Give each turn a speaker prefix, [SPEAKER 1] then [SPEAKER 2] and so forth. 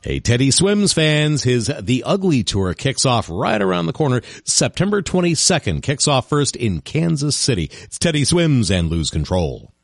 [SPEAKER 1] Hey, Teddy Swims fans, his The Ugly Tour kicks off right around the corner. September 22nd kicks off first in Kansas City. It's Teddy Swims and Lose Control.